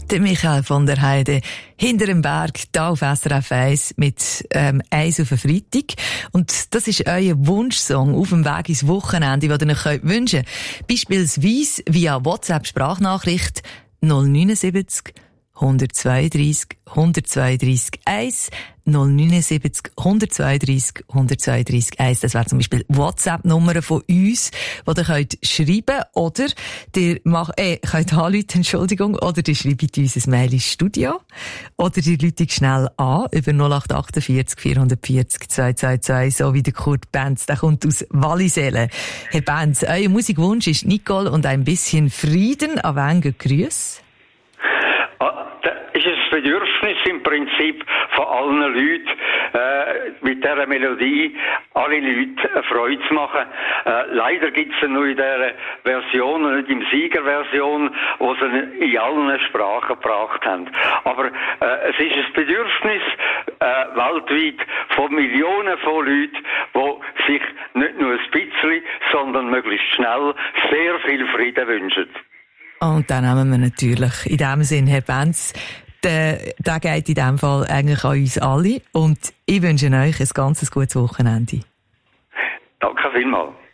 Der Michael von der Heide hinter dem Berg, da auf SRF 1 mit «Eis auf den Freitag». Und das ist euer Wunschsong auf dem Weg ins Wochenende, den ihr euch wünschen könnt. Beispielsweise via WhatsApp-Sprachnachricht 079 132 132 1 079 132 132 1. Das wäre zum Beispiel WhatsApp-Nummer von uns, die ihr könnt schreiben oder ihr könnt anrufen, Entschuldigung, oder ihr schreibt uns ein Mail ins Studio oder ihr ruft schnell an über 0848 440 222, so wie der Kurt Benz, der kommt aus Wallisellen. Herr Benz, euer Musikwunsch ist Nicole und ein bisschen Frieden. An wen Grüße? Ist es das Bedürfnis im Prinzip von allen Leuten, mit dieser Melodie alle Leute eine Freude zu machen. Leider gibt es nur in dieser Version, nicht in Siegerversion, wo sie in allen Sprachen gebracht haben. Aber es ist ein Bedürfnis weltweit von Millionen von Leuten, die sich nicht nur ein bisschen, sondern möglichst schnell sehr viel Frieden wünschen. Und dann nehmen wir natürlich in dem Sinn, Herr Benz, der geht in dem Fall eigentlich an uns alle. Und ich wünsche euch ein ganz gutes Wochenende. Danke vielmals.